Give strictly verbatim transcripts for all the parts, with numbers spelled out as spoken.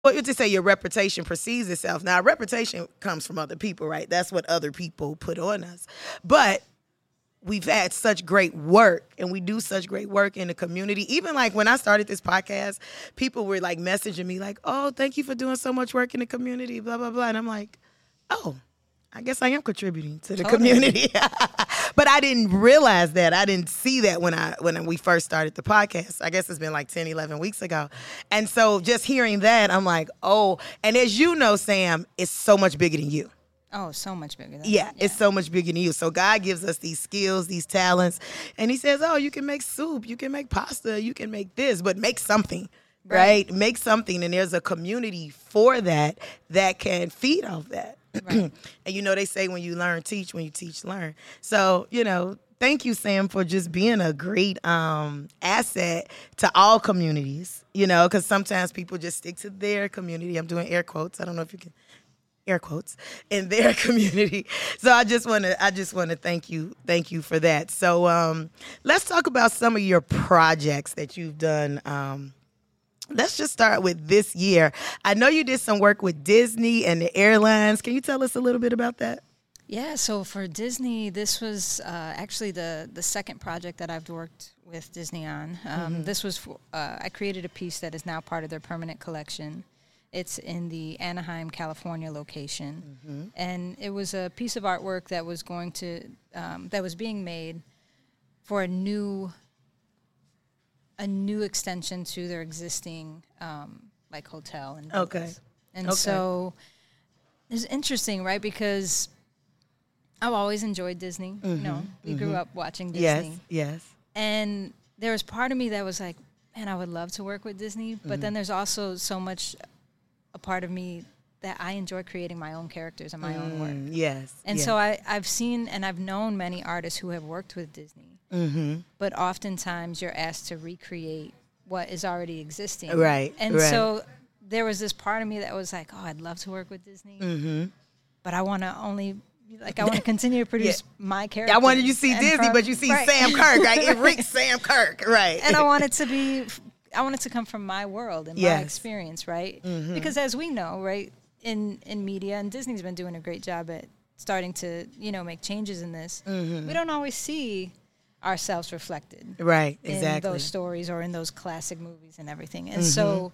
Well, you just say your reputation precedes itself. Now, reputation comes from other people, right? That's what other people put on us. But we've had such great work, and we do such great work in the community. Even like when I started this podcast, people were like messaging me like, oh, thank you for doing so much work in the community, blah, blah, blah. And I'm like, oh, I guess I am contributing to the totally. community. But I didn't realize that. I didn't see that when I when we first started the podcast. I guess it's been like ten, eleven weeks ago. And so just hearing that, I'm like, oh, and as you know, Sam, it's so much bigger than you. Oh, so much bigger than yeah, that. Yeah, it's so much bigger than you. So God gives us these skills, these talents, and he says, oh, you can make soup, you can make pasta, you can make this, but make something, right? right? Make something, and there's a community for that that can feed off that. Right. And you know, they say when you learn, teach, when you teach, learn. So, you know, thank you, Sam, for just being a great um, asset to all communities, you know, because sometimes people just stick to their community. I'm doing air quotes. I don't know if you can. Air quotes in their community. So I just want to I just want to thank you thank you for that. So um, let's talk about some of your projects that you've done. Um, let's just start with this year. I know you did some work with Disney and the airlines. Can you tell us a little bit about that? Yeah, so for Disney, this was uh, actually the, the second project that I've worked with Disney on. Um, mm-hmm. This was, for, uh, I created a piece that is now part of their permanent collection. It's in the Anaheim, California location. Mm-hmm. And it was a piece of artwork that was going to, um, that was being made for a new, a new extension to their existing, um, like, hotel. And okay. And okay. so it's interesting, right? Because I've always enjoyed Disney. Mm-hmm. You know, we mm-hmm. grew up watching Disney. Yes, yes. And there was part of me that was like, man, I would love to work with Disney. But mm-hmm. then there's also so much a part of me that I enjoy creating my own characters and my mm, own work. Yes. And yes. so I, I've seen and I've known many artists who have worked with Disney. Mm-hmm. But oftentimes you're asked to recreate what is already existing. Right. And right. so there was this part of me that was like, oh, I'd love to work with Disney. Mm-hmm. But I want to only... Like, I want to continue to produce yeah. my character. I wanted you to see Disney, from, but you see right. Sam Kirk. Right? It reeks Sam Kirk. Right. And I want it to be... I want it to come from my world and yes. my experience, right? Mm-hmm. Because as we know, right, in, in media, and Disney's been doing a great job at starting to, you know, make changes in this, mm-hmm. we don't always see ourselves reflected. Right, exactly. In those stories or in those classic movies and everything. And mm-hmm. so,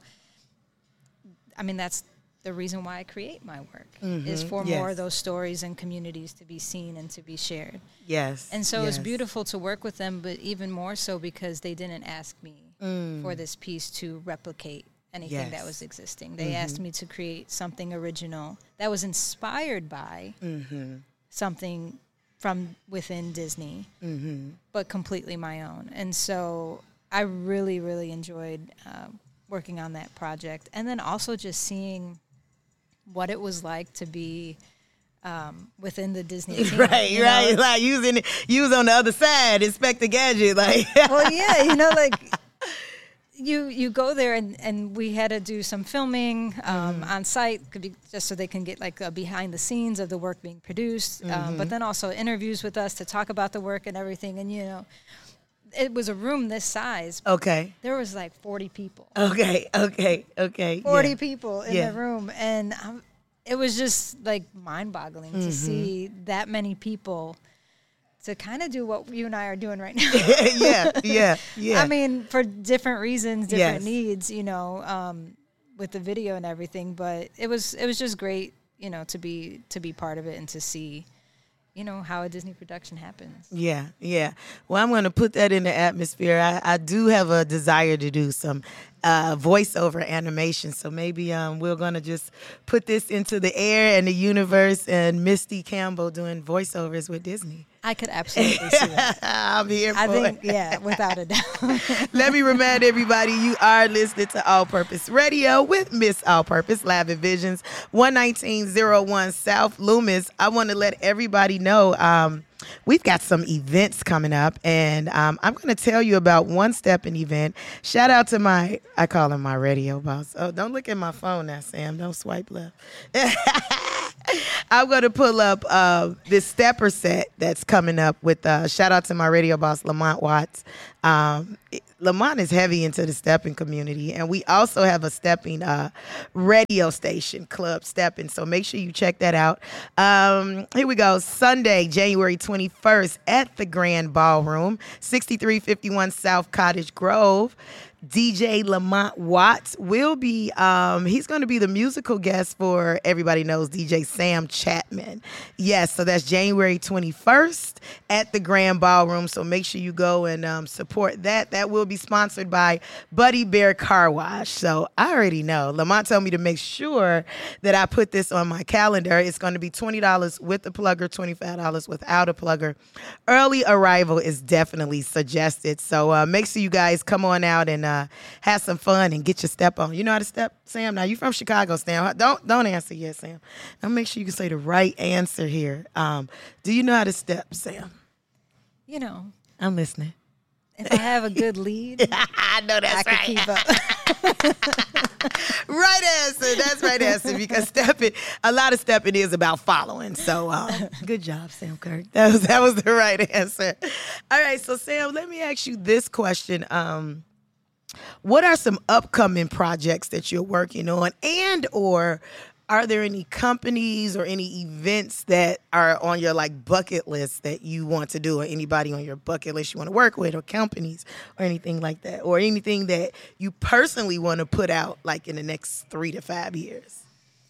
I mean, that's the reason why I create my work, mm-hmm. is for yes. more of those stories and communities to be seen and to be shared. Yes. And so yes. it was beautiful to work with them, but even more so because they didn't ask me Mm. for this piece to replicate anything yes. that was existing. They mm-hmm. asked me to create something original that was inspired by mm-hmm. something from within Disney, mm-hmm. but completely my own. And so I really, really enjoyed uh, working on that project. And then also just seeing what it was like to be Um, within the Disney team. Right, you right. know? Like using you was on the other side, Inspector Gadget. Like, well, yeah, you know, like you you go there and, and we had to do some filming um, mm. on site, could be just so they can get like a behind the scenes of the work being produced, mm-hmm. um, but then also interviews with us to talk about the work and everything. And you know, it was a room this size. Okay. There was like forty people. Okay, okay, okay. Forty yeah. people in yeah. the room, and um, it was just like mind-boggling mm-hmm. to see that many people to kind of do what you and I are doing right now. yeah, yeah, yeah. I mean, for different reasons, different yes. needs, you know, um, with the video and everything. But it was it was just great, you know, to be to be part of it and to see, you know, how a Disney production happens. Yeah, yeah. Well, I'm going to put that in the atmosphere. I, I do have a desire to do some uh, voiceover animation, so maybe um, we're going to just put this into the air and the universe, and Misty Campbell doing voiceovers with Disney. I could absolutely see that. I'll be here for I think, it. yeah, without a doubt. Let me remind everybody, you are listening to All Purpose Radio with Miss All Purpose, Live at Visions, one nineteen oh one South Loomis. I want to let everybody know um, we've got some events coming up, and um, I'm going to tell you about One Step an event. Shout out to my, I call him my radio boss. Oh, don't look at my phone now, Sam. Don't swipe left. I'm going to pull up uh, this stepper set that's coming up with, uh, shout out to my radio boss, Lamont Watts. Um, Lamont is heavy into the stepping community, and we also have a stepping uh, radio station, Club Stepping. So make sure you check that out. Um, here we go. Sunday, January twenty-first at the Grand Ballroom, sixty-three fifty-one South Cottage Grove. D J Lamont Watts will be, um, he's going to be the musical guest for, everybody knows, D J Sam Chapman. Yes, so that's January twenty-first at the Grand Ballroom. So make sure you go and um, support that. That will be sponsored by Buddy Bear Car Wash. So I already know. Lamont told me to make sure that I put this on my calendar. It's going to be twenty dollars with a plugger, twenty-five dollars without a plugger. Early arrival is definitely suggested. So uh, make sure you guys come on out and Uh, have some fun and get your step on. You know how to step, Sam? Now, you from Chicago, Sam. Don't don't answer yet, Sam. Now, make sure you can say the right answer here. Um, do you know how to step, Sam? You know. I'm listening. If I have a good lead, I know that's I right. can keep up. Right answer. That's right answer, because stepping, a lot of stepping is about following. So um, good job, Sam Kirk. That was, that was the right answer. All right, so Sam, let me ask you this question. Um, What are some upcoming projects that you're working on, and or are there any companies or any events that are on your like bucket list that you want to do, or anybody on your bucket list you want to work with, or companies or anything like that, or anything that you personally want to put out like in the next three to five years?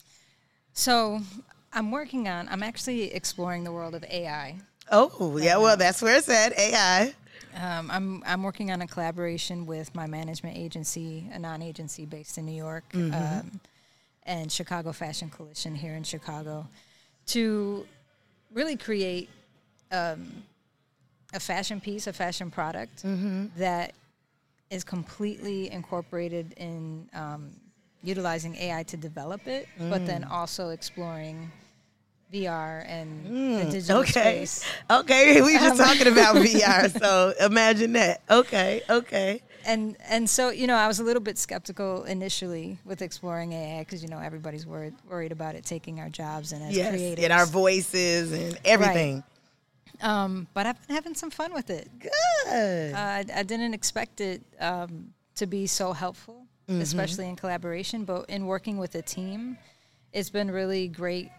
So I'm working on, I'm actually exploring the world of A I. Oh, yeah, well, that's where it's at, A I. Um, I'm I'm working on a collaboration with my management agency, a non-agency based in New York, mm-hmm. um, and Chicago Fashion Coalition here in Chicago, to really create um, a fashion piece, a fashion product mm-hmm. that is completely incorporated in um, utilizing A I to develop it, mm. but then also exploring V R and mm, the digital okay. space. Okay, we just um, talking about V R, so imagine that. Okay, okay. And and so, you know, I was a little bit skeptical initially with exploring A I because, you know, everybody's worried worried about it taking our jobs and as yes, creatives. and our voices and everything. Right. Um, but I've been having some fun with it. Good. Uh, I, I didn't expect it um, to be so helpful, mm-hmm. especially in collaboration. But in working with a team, it's been really great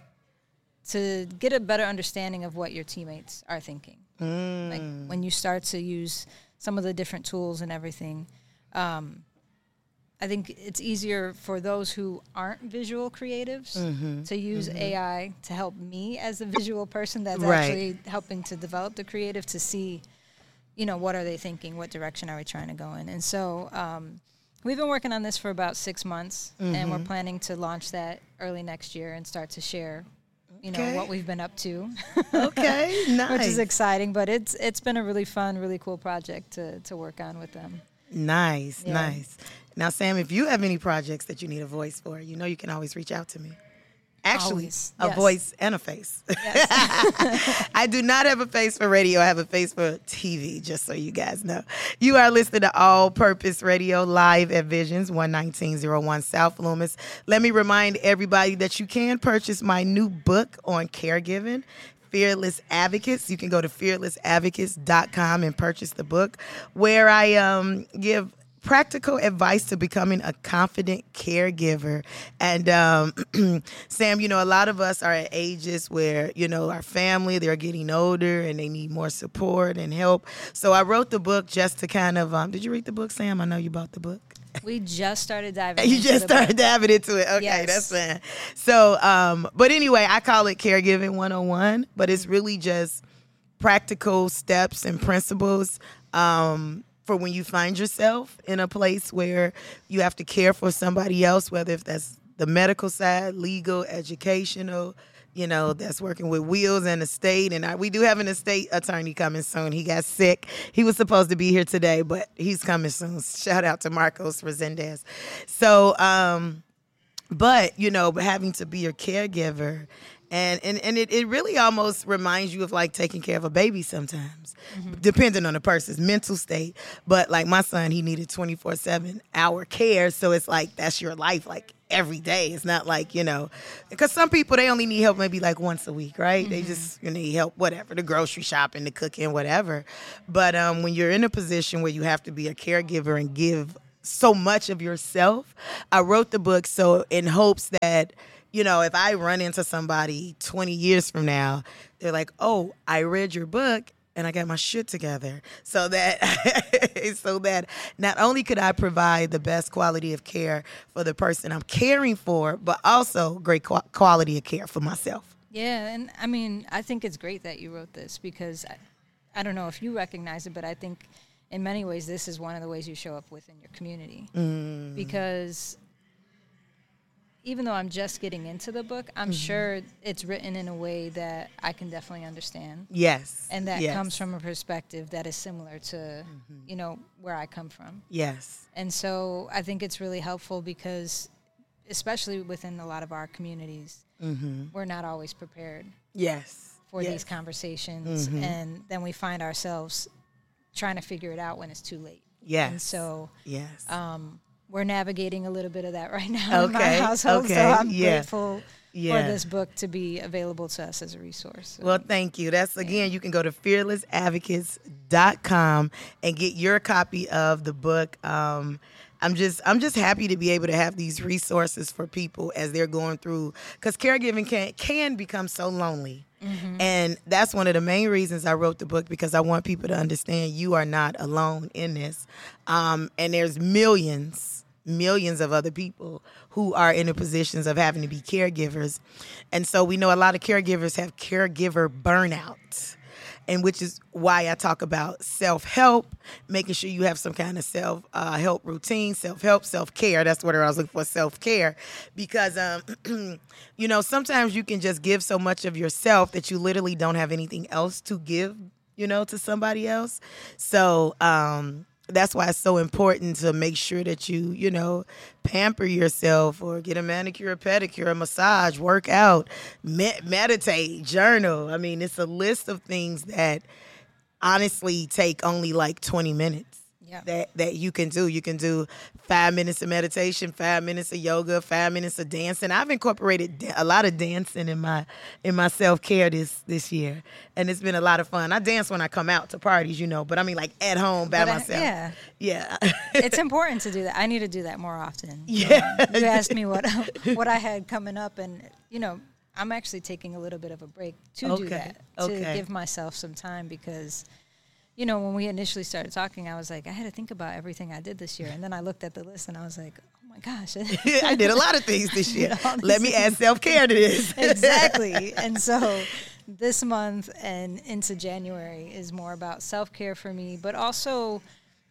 to get a better understanding of what your teammates are thinking. Mm. Like when you start to use some of the different tools and everything, um, I think it's easier for those who aren't visual creatives mm-hmm. to use mm-hmm. A I to help me as a visual person that's right. actually helping to develop the creative to see, you know, what are they thinking? What direction are we trying to go in? And so um, we've been working on this for about six months, mm-hmm. and we're planning to launch that early next year and start to share you know, okay. what we've been up to. Okay, nice. Which is exciting, but it's it's been a really fun, really cool project to, to work on with them. Nice, yeah. nice. Now, Sam, if you have any projects that you need a voice for, you know you can always reach out to me. Actually, always. a yes. voice and a face. Yes. I do not have a face for radio. I have a face for T V, just so you guys know. You are listening to All Purpose Radio live at Visions, one nineteen oh one South Loomis. Let me remind everybody that you can purchase my new book on caregiving, Fearless Advocates. You can go to fearless advocates dot com and purchase the book, where I um, give practical advice to becoming a confident caregiver. And um, Sam, you know, a lot of us are at ages where, you know, our family, they're getting older and they need more support and help. So I wrote the book just to kind of, um, did you read the book, Sam? I know you bought the book. We just started diving you into just the started book. diving into it. Okay, yes. That's fine. So, um, but anyway, I call it Caregiving one oh one, but it's really just practical steps and principles um, for when you find yourself in a place where you have to care for somebody else, whether if that's the medical side, legal, educational, you know, that's working with wills and estate. And I, we do have an estate attorney coming soon. He got sick. He was supposed to be here today, but he's coming soon. Shout out to Marcos Resendez. So, um, but, you know, having to be your caregiver And and, and it, it really almost reminds you of like taking care of a baby sometimes, mm-hmm. depending on the person's mental state. But like my son, he needed twenty-four seven hour care. So it's like, that's your life, like every day. It's not like, you know, because some people, they only need help maybe like once a week, right? Mm-hmm. They just you need help, whatever, the grocery shopping, the cooking, whatever. But um, when you're in a position where you have to be a caregiver and give so much of yourself, I wrote the book so in hopes that, you know, if I run into somebody twenty years from now, they're like, oh, I read your book and I got my shit together. So that so that not only could I provide the best quality of care for the person I'm caring for, but also great qu- quality of care for myself. Yeah, and I mean, I think it's great that you wrote this because I, I don't know if you recognize it, but I think in many ways this is one of the ways you show up within your community. Mm. Because even though I'm just getting into the book, I'm mm-hmm. sure it's written in a way that I can definitely understand. Yes. And that yes. comes from a perspective that is similar to, mm-hmm. you know, where I come from. Yes. And so I think it's really helpful because, especially within a lot of our communities, mm-hmm. we're not always prepared. Yes. For yes. these conversations. Mm-hmm. And then we find ourselves trying to figure it out when it's too late. Yes. And so, yes. Um, we're navigating a little bit of that right now okay. in my household, okay. so I'm yeah. grateful yeah. for this book to be available to us as a resource. So, well, thank you. That's, again, yeah. you can go to fearless advocates dot com and get your copy of the book. Um, I'm just I'm just happy to be able to have these resources for people as they're going through, because caregiving can can become so lonely. Mm-hmm. And that's one of the main reasons I wrote the book, because I want people to understand you are not alone in this. Um, and there's millions, millions of other people who are in the positions of having to be caregivers. And so we know a lot of caregivers have caregiver burnout, and which is why I talk about self-help, making sure you have some kind of self-help uh, routine, self-help, self-care. That's what I was looking for, self-care. Because, um, you know, sometimes you can just give so much of yourself that you literally don't have anything else to give, you know, to somebody else. So um, that's why it's so important to make sure that you, you know, pamper yourself, or get a manicure, a pedicure, a massage, work out, med- meditate, journal. I mean, it's a list of things that honestly take only like twenty minutes. Yeah. That that you can do. You can do five minutes of meditation, five minutes of yoga, five minutes of dancing. I've incorporated da- a lot of dancing in my in my self-care this this year, and it's been a lot of fun. I dance when I come out to parties, you know, but I mean like at home by but myself. I, yeah, yeah. It's important to do that. I need to do that more often. Yeah. Um, you asked me what what I had coming up, and you know, I'm actually taking a little bit of a break to okay. do that, to okay. give myself some time, because you know, when we initially started talking, I was like, I had to think about everything I did this year. And then I looked at the list and I was like, oh my gosh. I did a lot of things this year. Let me add self-care to this. Exactly. And so this month and into January is more about self-care for me, but also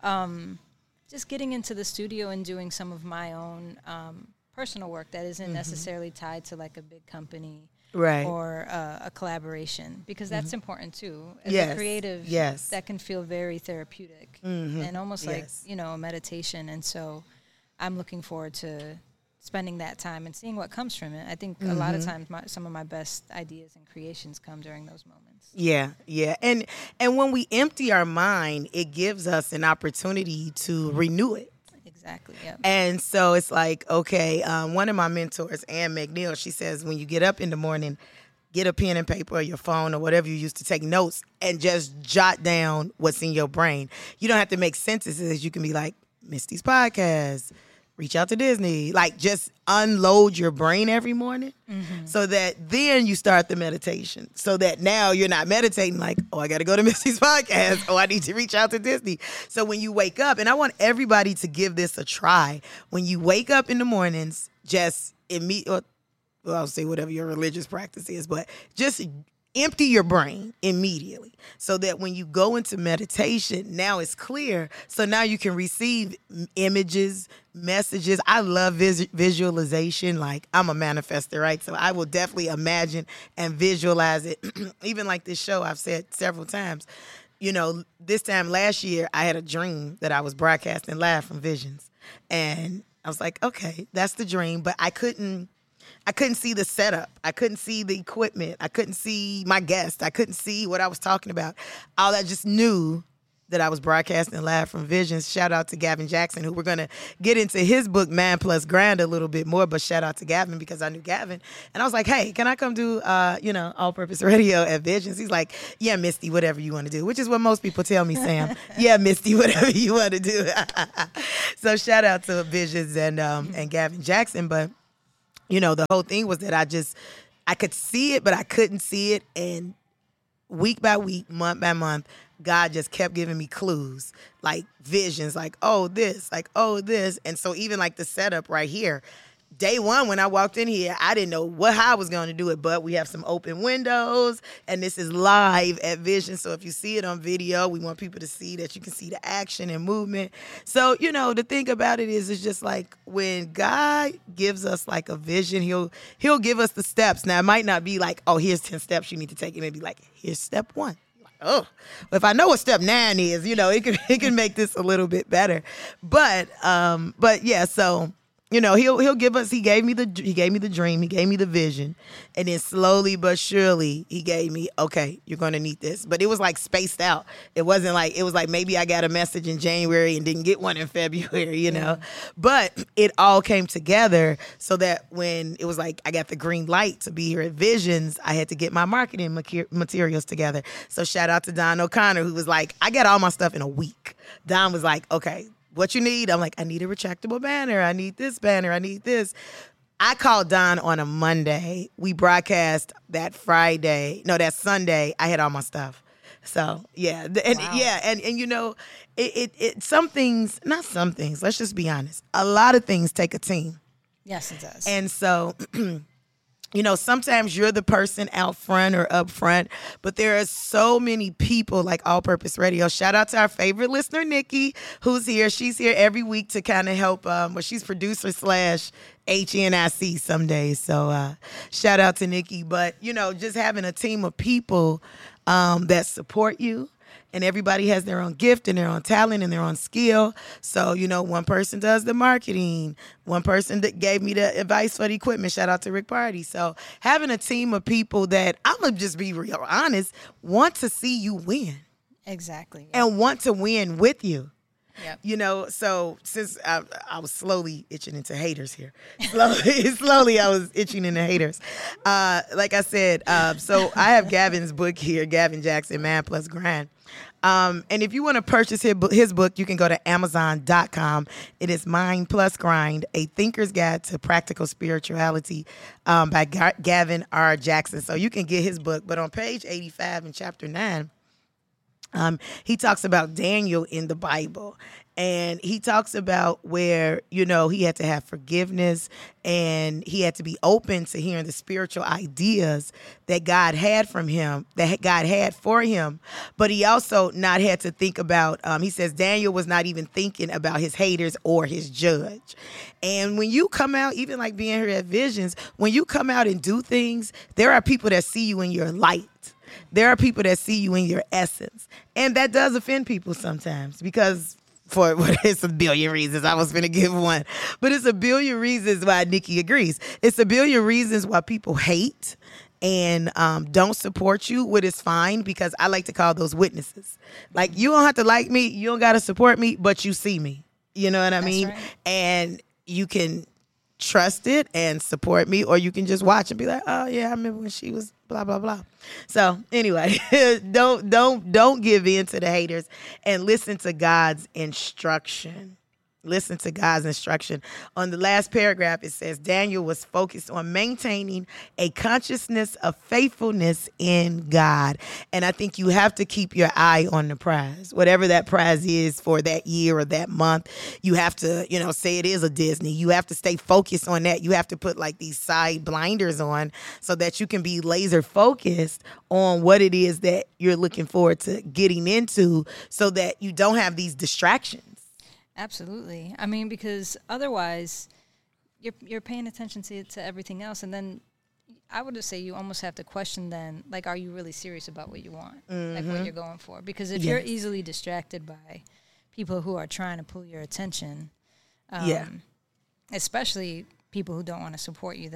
um, just getting into the studio and doing some of my own um, personal work that isn't mm-hmm. necessarily tied to like a big company. Right. Or uh, a collaboration, because that's mm-hmm. important too. As yes. a creative, yes. that can feel very therapeutic mm-hmm. and almost yes. like, you know, a meditation. And so I'm looking forward to spending that time and seeing what comes from it. I think mm-hmm. a lot of times my, some of my best ideas and creations come during those moments. Yeah, yeah. And and when we empty our mind, it gives us an opportunity to renew it. Exactly, yeah. And so it's like, okay, um, one of my mentors, Ann McNeil, she says, when you get up in the morning, get a pen and paper or your phone or whatever you use to take notes and just jot down what's in your brain. You don't have to make sentences. You can be like, Misty's podcast, reach out to Disney. Like, just unload your brain every morning mm-hmm. so that then you start the meditation. So that now you're not meditating like, oh, I got to go to Misty's podcast. Oh, I need to reach out to Disney. So when you wake up, and I want everybody to give this a try. When you wake up in the mornings, just immediately, well, I'll say whatever your religious practice is, but just empty your brain immediately so that when you go into meditation, now it's clear. So now you can receive images, messages. I love vis- visualization. Like, I'm a manifester, right? So I will definitely imagine and visualize it. Even like this show, I've said several times, you know, this time last year, I had a dream that I was broadcasting live from Visions. And I was like, okay, that's the dream. But I couldn't, I couldn't see the setup. I couldn't see the equipment. I couldn't see my guest. I couldn't see what I was talking about. All I just knew that I was broadcasting live from Visions. Shout out to Gavin Jackson, who we're going to get into his book, Man Plus Grind, a little bit more, but shout out to Gavin because I knew Gavin. And I was like, hey, can I come do, uh, you know, all-purpose radio at Visions? He's like, yeah, Misty, whatever you want to do, which is what most people tell me, Sam. Yeah, Misty, whatever you want to do. So shout out to Visions and um, and Gavin Jackson. But, you know, the whole thing was that I just, I could see it, but I couldn't see it. And week by week, month by month, God just kept giving me clues, like visions, like, oh, this, like, oh, this. And so even like the setup right here, day one when I walked in here, I didn't know what how I was going to do it, but we have some open windows, and this is live at Vision. So if you see it on video, we want people to see that you can see the action and movement. So, you know, the thing about it is, it's just like when God gives us like a vision, he'll he'll give us the steps. Now, it might not be like, oh, here's ten steps you need to take. It may be like, here's step one. Oh, if I know what step nine is, you know, it can it can make this a little bit better. But um, but yeah, so you know, he'll he'll give us. He gave me the he gave me the dream. He gave me the vision, and then slowly but surely he gave me, okay, you're gonna need this. But it was like spaced out. It wasn't like it was like maybe I got a message in January and didn't get one in February, you know. But it all came together so that when it was like I got the green light to be here at Visions, I had to get my marketing materials together. So shout out to Don O'Connor, who was like, I got all my stuff in a week. Don was like, okay, what you need? I'm like, I need a retractable banner. I need this banner. I need this. I called Don on a Monday. We broadcast that Friday. No, that Sunday. I had all my stuff. So yeah, and Wow. yeah, and and you know, it, it it some things, not some things. Let's just be honest. A lot of things take a team. Yes, it does. And so, you know, sometimes you're the person out front or up front, but there are so many people like All Purpose Radio. Shout out to our favorite listener, Nikki, who's here. She's here every week to kind of help. Um, well, she's producer slash H N I C some days. So uh, shout out to Nikki. But, you know, just having a team of people um, that support you. And everybody has their own gift and their own talent and their own skill. So, you know, one person does the marketing. One person that gave me the advice for the equipment. Shout out to Rick Party. So having a team of people that, I'm going to just be real honest, want to see you win. Exactly. Yeah. And want to win with you. Yep. You know, so since I, I was slowly itching into haters here, slowly, slowly I was itching into haters. Uh, like I said, uh, so I have Gavin's book here, Gavin Jackson, Man Plus Grind. Um, and if you want to purchase his, his book, you can go to amazon dot com. It is Mind Plus Grind, A Thinker's Guide to Practical Spirituality um, by Ga- Gavin R. Jackson. So you can get his book. But on page eighty-five in chapter nine, Um, he talks about Daniel in the Bible, and he talks about where, you know, he had to have forgiveness and he had to be open to hearing the spiritual ideas that God had from him, that God had for him. But he also not had to think about, um, he says Daniel was not even thinking about his haters or his judge. And when you come out, even like being here at Visions, when you come out and do things, there are people that see you in your light. There are people that see you in your essence. And that does offend people sometimes because for well, it's a billion reasons. I was going to give one. But it's a billion reasons why Nikki agrees. It's a billion reasons why people hate and um, don't support you, which is fine because I like to call those witnesses. Like, you don't have to like me. You don't got to support me, but you see me. You know what I That's mean? right. And you can trust it and support me, or you can just watch and be like, oh yeah, I remember when she was blah blah blah. So anyway, don't don't don't give in to the haters and listen to God's instruction. Listen to God's instruction. On the last paragraph, it says Daniel was focused on maintaining a consciousness of faithfulness in God. And I think you have to keep your eye on the prize, whatever that prize is for that year or that month. You have to, you know, say it is a Disney. You have to stay focused on that. You have to put like these side blinders on so that you can be laser focused on what it is that you're looking forward to getting into so that you don't have these distractions. Absolutely. I mean, because otherwise you're you're paying attention to to everything else, and then I would just say you almost have to question then, like, are you really serious about what you want, mm-hmm. like what you're going for? Because if yes. you're easily distracted by people who are trying to pull your attention, um, yeah, especially people who don't want to support you, then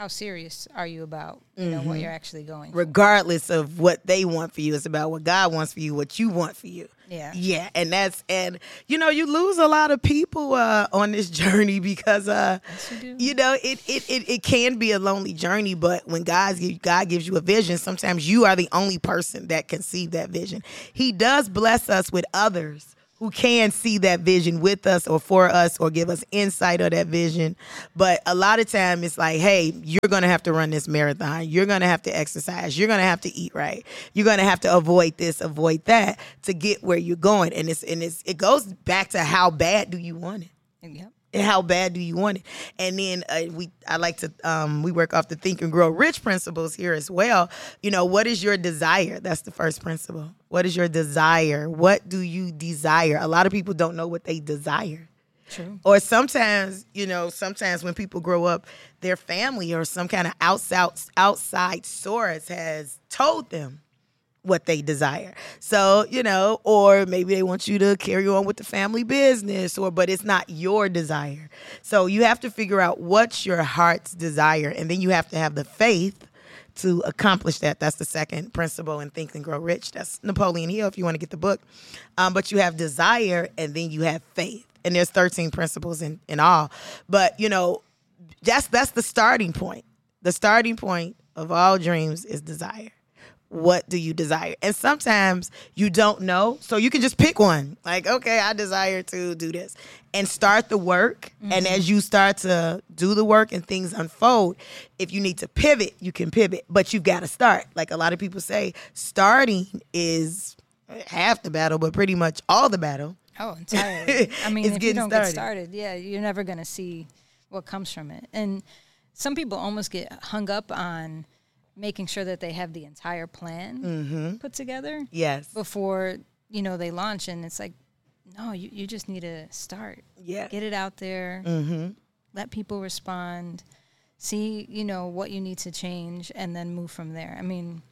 how serious are you about, you know, mm-hmm. what you're actually going for? Regardless of what they want for you, it's about what God wants for you, what you want for you. Yeah. Yeah. And that's, and, you know, you lose a lot of people uh, on this journey because, uh, yes, you do. you know, it, it, it, it can be a lonely journey, but when God, God gives you a vision, sometimes you are the only person that can see that vision. He does bless us with others who can see that vision with us or for us or give us insight of that vision. But a lot of time it's like, hey, you're going to have to run this marathon. You're going to have to exercise. You're going to have to eat right. You're going to have to avoid this, avoid that to get where you're going. And it's and it's it goes back to how bad do you want it? Yep. And how bad do you want it? And then uh, we, I like to, um, we work off the Think and Grow Rich principles here as well. You know, what is your desire? That's the first principle. What is your desire? What do you desire? A lot of people don't know what they desire. True. Or sometimes, you know, sometimes when people grow up, their family or some kind of outside outside source has told them what they desire. So, you know, or maybe they want you to carry on with the family business, or but it's not your desire. So you have to figure out what's your heart's desire, and then you have to have the faith to accomplish that. That's the second principle in Think and Grow Rich. That's Napoleon Hill if you want to get the book. Um, but you have desire, and then you have faith. And there's thirteen principles in, in all. But, you know, that's that's the starting point. The starting point of all dreams is desire. What do you desire? And sometimes you don't know, so you can just pick one. Like, okay, I desire to do this. And start the work. Mm-hmm. And as you start to do the work and things unfold, if you need to pivot, you can pivot. But you've got to start. Like a lot of people say, starting is half the battle, but pretty much all the battle. Oh, entirely. I mean, if you don't started. get started, yeah, you're never going to see what comes from it. And some people almost get hung up on making sure that they have the entire plan mm-hmm. put together. Yes. Before, you know, they launch. And it's like, no, you, you just need to start. Yeah. Get it out there. Mm-hmm. Let people respond. See, you know, what you need to change and then move from there. I mean,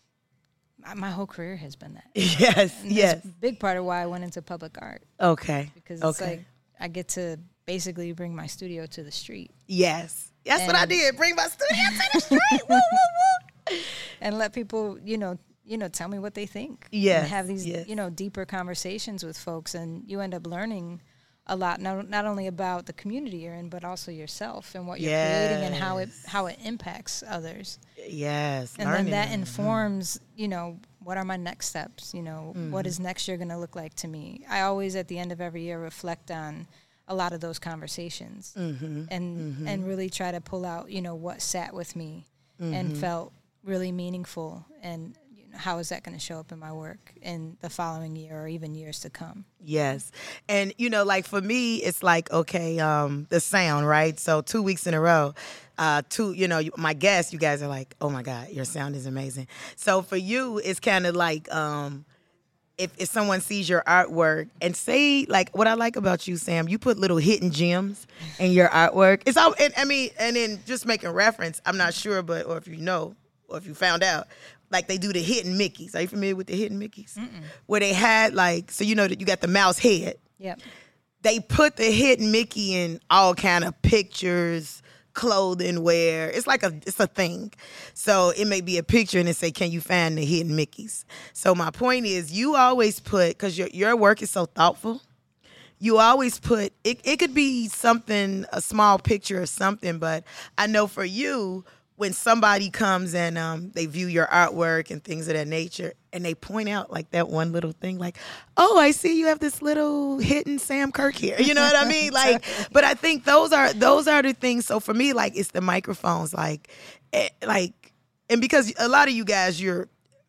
my, my whole career has been that. Yes, and yes. That's a big part of why I went into public art. Okay. Because it's okay. like I get to basically bring my studio to the street. Yes. That's and what I did. Bring my studio to the street. Woo, woo, woo. And let people, you know, you know, tell me what they think. Yes. And have these, yes. you know, deeper conversations with folks, and you end up learning a lot, not not only about the community you're in, but also yourself and what you're yes. creating and how it how it impacts others. Yes. And learning. then that informs, mm-hmm. you know, what are my next steps? You know, mm-hmm. what is next year going to look like to me? I always, at the end of every year, reflect on a lot of those conversations mm-hmm. and mm-hmm. and really try to pull out, you know, what sat with me mm-hmm. and felt really meaningful, and you know, how is that going to show up in my work in the following year or even years to come. Yes. And, you know, like for me, it's like, okay, um, the sound, right? So two weeks in a row, uh, two, you know, my guests, you guys are like, oh my God, your sound is amazing. So for you, it's kind of like, um, If, if someone sees your artwork and say, like, what I like about you, Sam, you put little hidden gems in your artwork. It's all, and, I mean, and then just making reference, I'm not sure, but, or if you know, or if you found out, like they do the hidden Mickeys. Are you familiar with the hidden Mickeys? Mm-mm. Where they had, like, so you know that you got the mouse head. Yep. They put the hidden Mickey in all kind of pictures, clothing, wear. It's like a, it's a thing. So it may be a picture and it say, can you find the hidden Mickeys? So my point is, you always put, because your, your work is so thoughtful, you always put, it, it could be something, a small picture or something, but I know for you, when somebody comes and um, they view your artwork and things of that nature, and they point out like that one little thing, like, oh, I see you have this little hidden Sam Kirk here. You know what I mean? Like, but I think those are those are the things. So for me, like, it's the microphones, like, eh, like, and because a lot of you guys, you're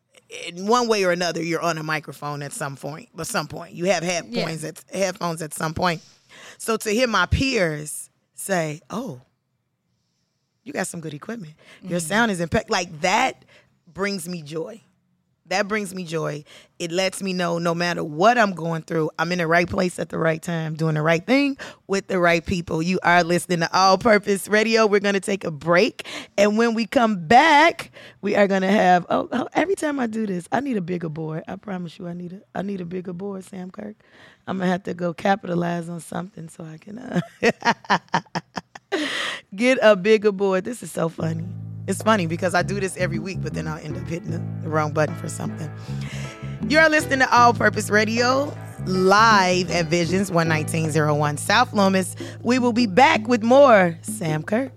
in one way or another, you're on a microphone at some point. At some point, you have headphones yeah. at headphones at some point. So to hear my peers say, oh, you got some good equipment. Your mm-hmm. sound is impeccable. Like, that brings me joy. That brings me joy. It lets me know no matter what I'm going through, I'm in the right place at the right time, doing the right thing with the right people. You are listening to All Purpose Radio. We're going to take a break. And when we come back, we are going to have, oh, oh, every time I do this, I need a bigger board. I promise you I need a, I need a bigger board, Sam Kirk. I'm going to have to go capitalize on something so I can. Uh, Get a bigger board. This is so funny. It's funny because I do this every week, but then I'll end up hitting the, the wrong button for something. You're listening to All Purpose Radio, live at Visions one nineteen oh one South Lomas. We will be back with more Sam Kirk.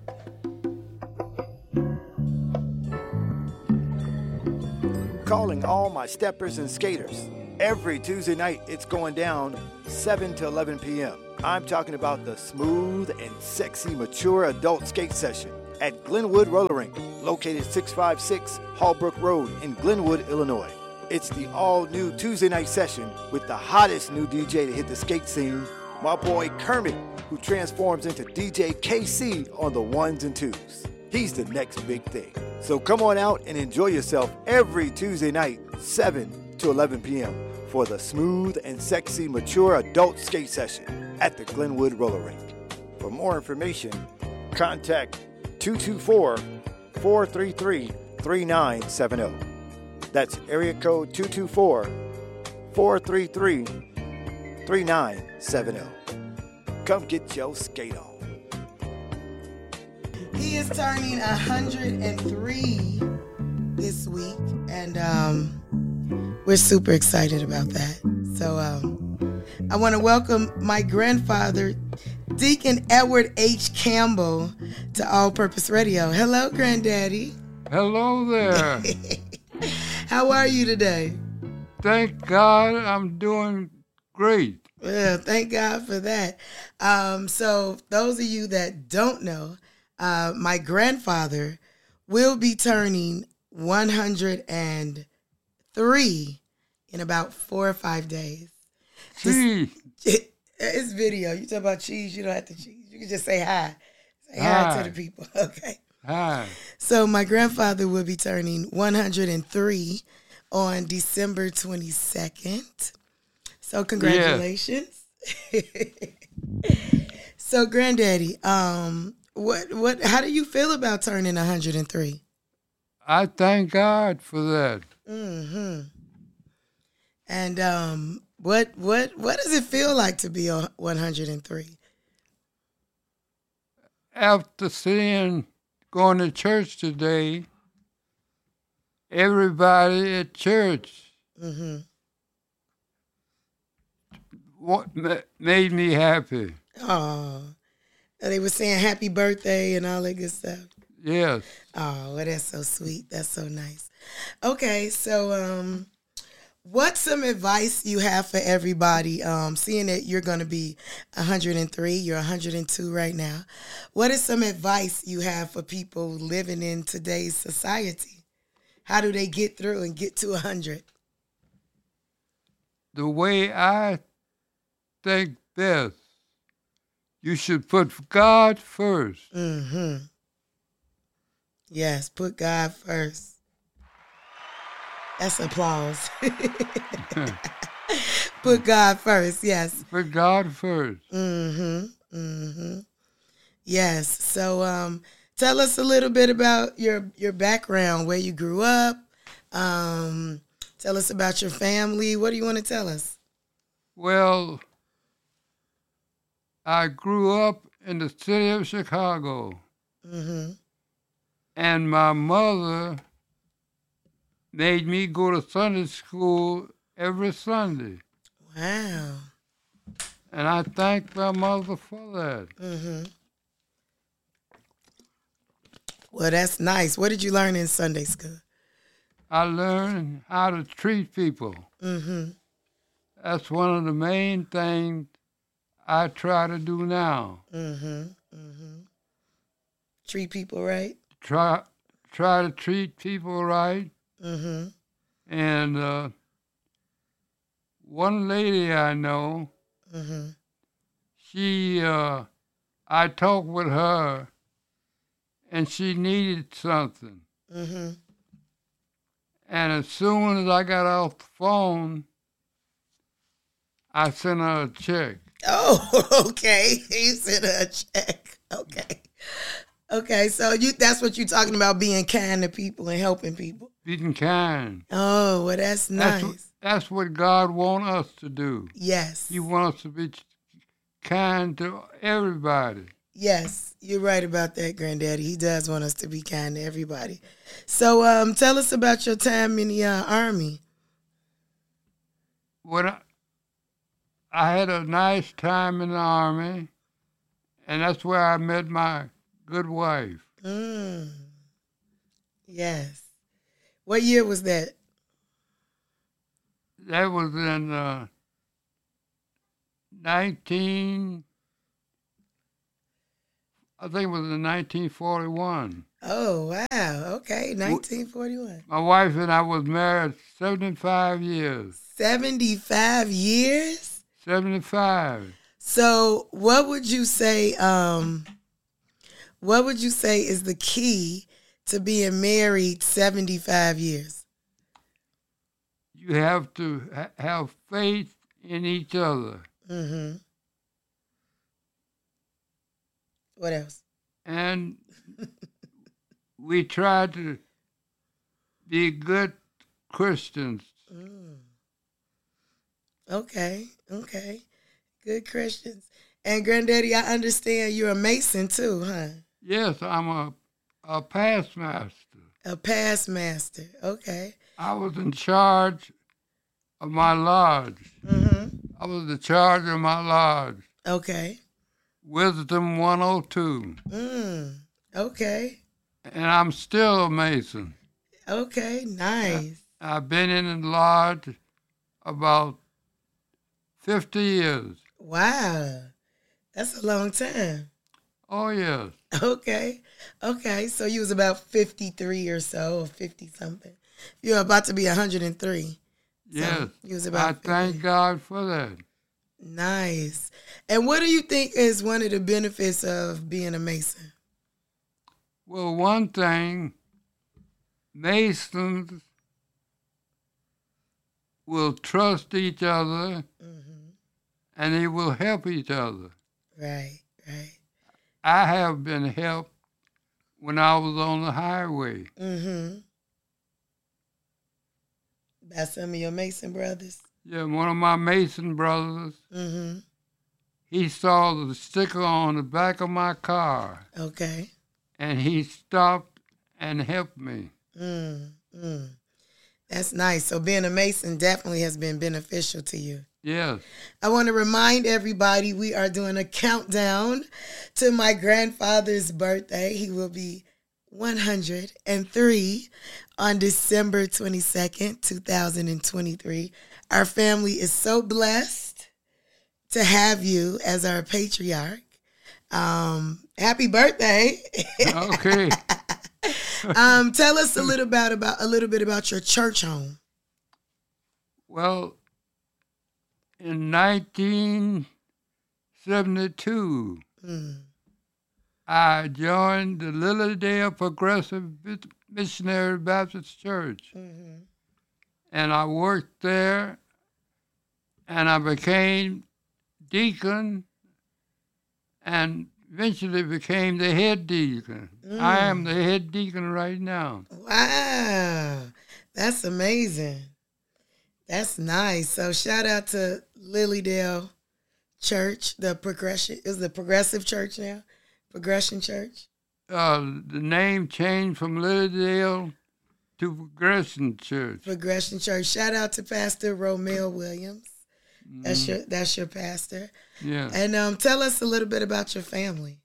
Calling all my steppers and skaters. Every Tuesday night, it's going down seven to eleven p.m. I'm talking about the smooth and sexy mature adult skate session at Glenwood Roller Rink, located six five six Hallbrook Road in Glenwood, Illinois. It's the all-new Tuesday night session with the hottest new D J to hit the skate scene, my boy Kermit, who transforms into D J K C on the ones and twos. He's the next big thing. So come on out and enjoy yourself every Tuesday night, seven to eleven p.m. for the smooth and sexy mature adult skate session at the Glenwood Roller Rink. For more information, contact two two four, four three three, three nine seven zero. That's area code two two four, four three three, three nine seven zero. Come get your skate on. He is turning one hundred three this week, and um, we're super excited about that. So um, I want to welcome my grandfather, Deacon Edward H. Campbell, to All Purpose Radio. Hello, Granddaddy. Hello there. How are you today? Thank God I'm doing great. Well, thank God for that. Um, so those of you that don't know, uh, my grandfather will be turning one hundred three in about four or five days. Cheese. It, it's video. You talk about cheese, you don't have to cheese. You can just say hi. Say hi, hi to the people. Okay. Hi. So my grandfather will be turning one hundred three on December twenty-second. So congratulations. Yeah. So Granddaddy, um, what what how do you feel about turning one hundred three? I thank God for that. Mm-hmm. And um, what what what does it feel like to be on one hundred three? After seeing going to church today, everybody at church mm-hmm. what made me happy. Oh, they were saying happy birthday and all that good stuff. Yes. Oh, well, that's so sweet. That's so nice. Okay, so um, what's some advice you have for everybody? Um, seeing that you're going to be one hundred three, you're one hundred two right now. What is some advice you have for people living in today's society? How do they get through and get to one hundred? The way I think best, you should put God first. Mm-hmm. Yes, put God first. That's applause. Put God first, yes. Put God first. Mm-hmm. Mm-hmm. Yes. So um, tell us a little bit about your, your background, where you grew up. Um, tell us about your family. What do you want to tell us? Well, I grew up in the city of Chicago. Mm-hmm. And my mother made me go to Sunday school every Sunday. Wow. And I thank my mother for that. Mm-hmm. Well, that's nice. What did you learn in Sunday school? I learned how to treat people. Mm-hmm. That's one of the main things I try to do now. Mm-hmm. Mm-hmm. Treat people right? Try try to treat people right. Mm-hmm. And uh, one lady I know, mm-hmm. she, uh, I talked with her, and she needed something. Mm-hmm. And as soon as I got off the phone, I sent her a check. Oh, okay. You sent her a check. Okay. Okay, so you that's what you're talking about, being kind to people and helping people. Being kind. Oh, well, that's nice. That's what, that's what God wants us to do. Yes. He wants us to be kind to everybody. Yes, you're right about that, Granddaddy. He does want us to be kind to everybody. So um, tell us about your time in the uh, Army. When I, I had a nice time in the Army, and that's where I met my good wife. Mm. Yes. What year was that? That was in uh, nineteen. I think it was in nineteen forty-one. Oh, wow. Okay, nineteen forty-one. My wife and I was married seventy-five years. seventy-five years? seventy-five. So what would you say, um, what would you say is the key to being married seventy-five years? You have to ha- have faith in each other. Mm-hmm. What else? And we try to be good Christians. Mm. Okay, okay. Good Christians. And Granddaddy, I understand you're a Mason too, huh? Yes, I'm a, a past master. A past master. Okay. I was in charge of my lodge. Mm-hmm. I was the charge of my lodge. Okay. Wisdom one oh two. Mm. Okay. And I'm still a Mason. Okay. Nice. I've been in the lodge about fifty years. Wow. That's a long time. Oh, yes. Okay. Okay. So you was about fifty-three or so, or fifty-something. You're about to be one hundred three. Yes. So you was about I fifty. thank God for that. Nice. And what do you think is one of the benefits of being a Mason? Well, one thing, Masons will trust each other, Mm-hmm. and they will help each other. Right, right. I have been helped when I was on the highway. Mm-hmm. By some of your Mason brothers? Yeah, one of my Mason brothers, Mm-hmm. he saw the sticker on the back of my car, Okay. and he stopped and helped me. Mm, mm. That's nice. So being a Mason definitely has been beneficial to you. Yes. I want to remind everybody we are doing a countdown to my grandfather's birthday. He will be one hundred three on December twenty-second, two thousand twenty-three. Our family is so blessed to have you as our patriarch. Um, happy birthday. Okay. um, tell us a little about, about a little bit about your church home. Well, in nineteen seventy-two, Mm. I joined the Lilydale Progressive Missionary Baptist Church. Mm-hmm. And I worked there, and I became deacon, and eventually became the head deacon. Mm. I am the head deacon right now. Wow, that's amazing. That's nice. So shout out to Lilydale Church, the progression is the Progressive Church now, Progression Church. Uh, the name changed from Lilydale to Progression Church. Progression Church. Shout out to Pastor Romeo Williams. That's Mm, your that's your pastor. yeah. And um, tell us a little bit about your family.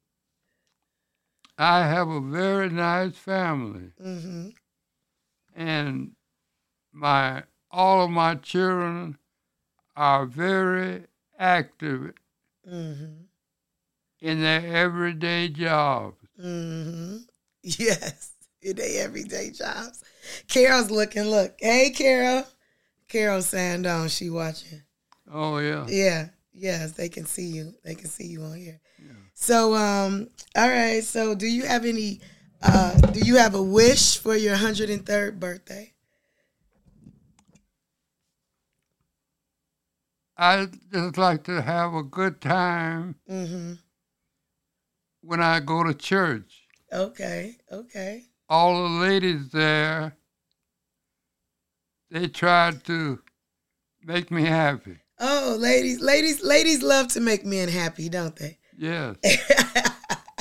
I have a very nice family, Mm-hmm. and my all of my children are very active Mm-hmm. in their everyday jobs. Mm-hmm. Yes, in their everyday jobs. Carol's looking. Look, hey, Carol. Carol's saying down. She watching. Oh, yeah. Yeah, yes, they can see you. They can see you on here. Yeah. So, um, all right. So, do you have any? Uh, do you have a wish for your one hundred third birthday? I just like to have a good time Mm-hmm. when I go to church. Okay. Okay. All the ladies there, they try to make me happy. Oh, ladies, ladies, ladies love to make men happy, don't they? Yes.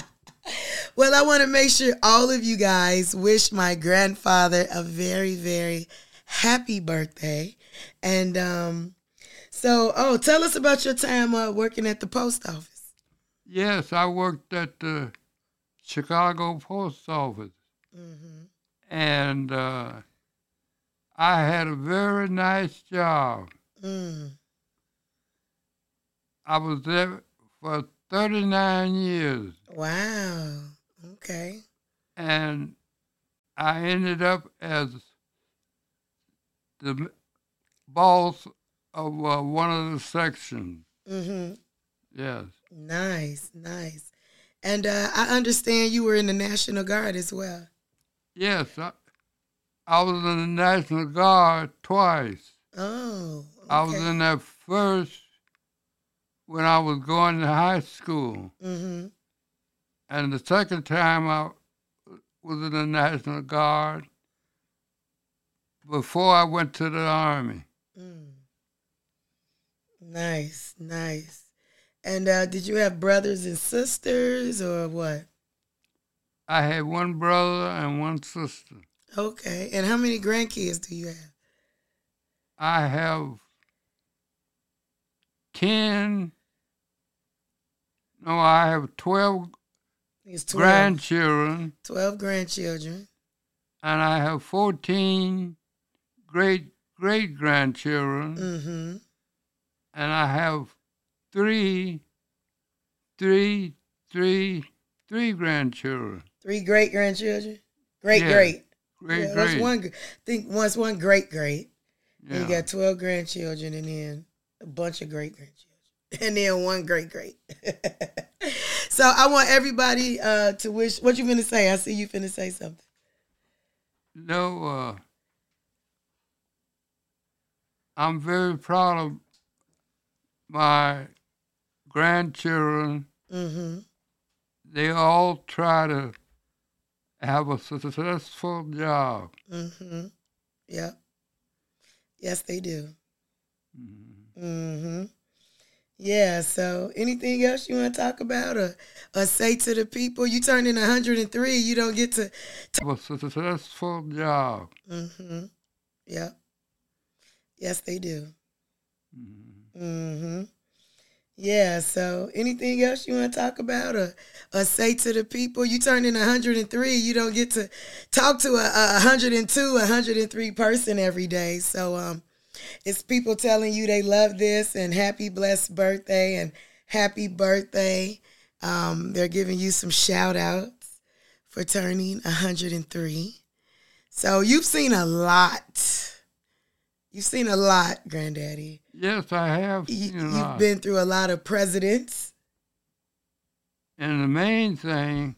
Well, I want to make sure all of you guys wish my grandfather a very, very happy birthday. And um, so, oh, tell us about your time uh, working at the post office. Yes, I worked at the Chicago Post Office. Mm-hmm. And uh, I had a very nice job. Mm. I was there for thirty-nine years. Wow. Okay. And I ended up as the boss of uh, one of the sections. Mm-hmm. Yes. Nice, nice. And uh, I understand you were in the National Guard as well. Yes. I, I was in the National Guard twice. Oh, okay. I was in that first when I was going to high school. Mm-hmm. And the second time I was in the National Guard before I went to the Army. Mm. Nice, nice. And uh, did you have brothers and sisters or what? I had one brother and one sister. Okay. And how many grandkids do you have? I have ten. No, I have twelve, twelve grandchildren. twelve grandchildren. And I have fourteen great great grandchildren. Mm-hmm. And I have three, three, three, three grandchildren. Three great grandchildren? Great, yeah. great. Great, yeah, great. One, I think once one great, great. Yeah. You got twelve grandchildren and then a bunch of great grandchildren. And then one great, great. So I want everybody uh, to wish, what you finna say? I see you finna say something. No, uh, I'm very proud of my grandchildren. Mm-hmm. They all try to have a successful job. Mm-hmm. Yep. Yes, they do. Mm-hmm. Mm-hmm. Yeah, so anything else you want to talk about or, or say to the people? You turned in one hundred three, you don't get to... T- have a successful job. Mm-hmm. Yep. Yes, they do. Mm-hmm. Mm-hmm. Yeah, so anything else you want to talk about or, or say to the people? You turn in one hundred three, you don't get to talk to a, a one hundred two, one hundred three person every day. So um, it's people telling you they love this and happy blessed birthday and happy birthday. Um, they're giving you some shout outs for turning one hundred three. So you've seen a lot. You've seen a lot, Granddaddy. Yes, I have seen you, a You've lot. been through a lot of presidents. And the main thing,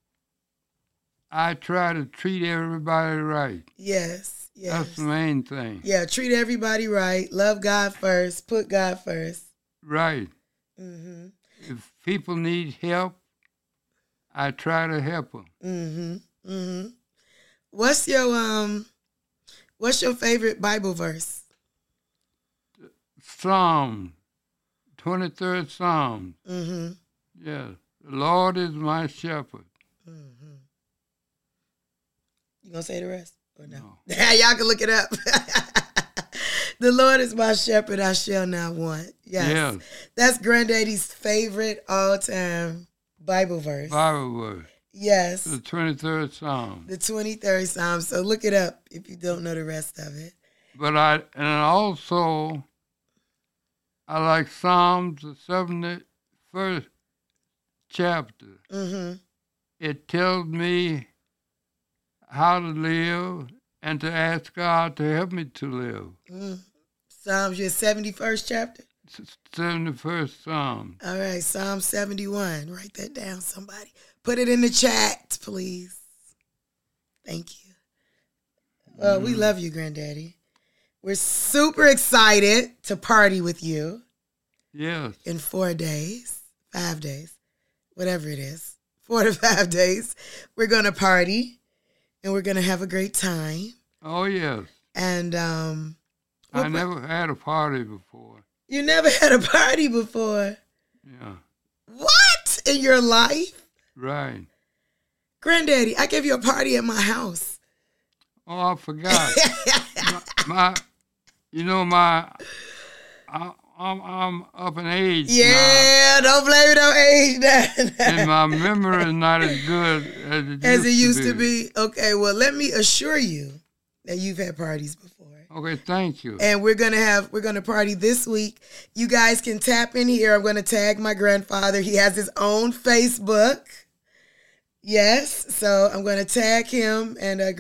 I try to treat everybody right. Yes, yes. That's the main thing. Yeah, treat everybody right. Love God first. Put God first. Right. Mm-hmm. If people need help, I try to help them. Mm-hmm. Mm-hmm. What's your um? What's your favorite Bible verse? Psalm, twenty-third Psalm. Mm-hmm. Yes. The Lord is my shepherd. Mm-hmm. You gonna say the rest or no? No. Y'all can look it up. The Lord is my shepherd, I shall not want. Yes. Yes. That's Granddaddy's favorite all-time Bible verse. Bible verse. Yes. The twenty-third Psalm. The twenty-third Psalm. So look it up if you don't know the rest of it. But I, and also, I like Psalms, the seventy-first chapter. Mm-hmm. It tells me how to live and to ask God to help me to live. Mm. Psalms, your seventy-first chapter? seventy-first Psalm. All right, Psalm seventy-one. Write that down, somebody. Put it in the chat, please. Thank you. Well, mm-hmm. We love you, Granddaddy. We're super excited to party with you. Yes. In four days, five days, whatever it is, four to five days, we're going to party and we're going to have a great time. Oh, yes. And um, I we'll never pr- had a party before. You never had a party before? Yeah. What? In your life? Right. Granddaddy, I gave you a party at my house. Oh, I forgot. my, my, you know, my, I, I'm, I'm up in age Yeah, now. don't blame it on age now. And my memory is not as good as it As used, it used to, to be. be. Okay, well, let me assure you that you've had parties before. Okay, thank you. And we're gonna have we're gonna party this week. You guys can tap in here. I'm gonna tag my grandfather. He has his own Facebook. Yes, so I'm gonna tag him and uh,